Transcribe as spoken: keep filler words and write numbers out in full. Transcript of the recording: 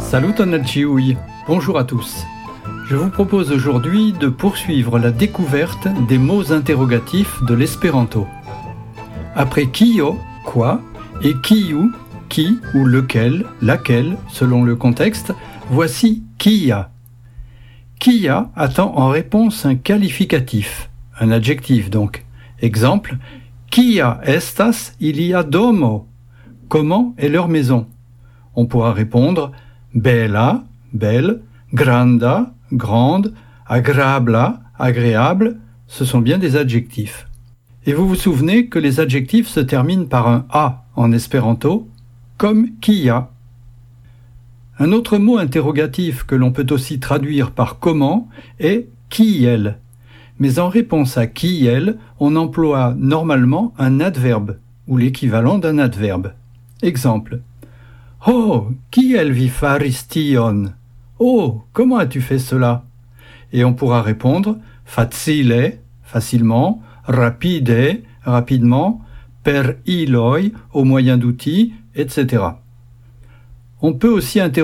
Salut Tonalchiouï, bonjour à tous. Je vous propose aujourd'hui de poursuivre la découverte des mots interrogatifs de l'espéranto. Après kio, quoi, et kiu, qui ou lequel, laquelle, selon le contexte, voici kia. Kia attend en réponse un qualificatif, un adjectif donc. Exemple, kia estas ilia domo? Comment est leur maison? On pourra répondre bella, belle, granda, grande, agrabla, agréable, ce sont bien des adjectifs. Et vous vous souvenez que les adjectifs se terminent par un a en espéranto, comme kia. Un autre mot interrogatif que l'on peut aussi traduire par comment est kiel. Mais en réponse à kiel, on emploie normalement un adverbe ou l'équivalent d'un adverbe. Exemple. Oh, kiel vi faris tion? Oh, comment as-tu fait cela? Et on pourra répondre facile, facilement, rapide, rapidement, per iloi, au moyen d'outils, et cetera. On peut aussi interroger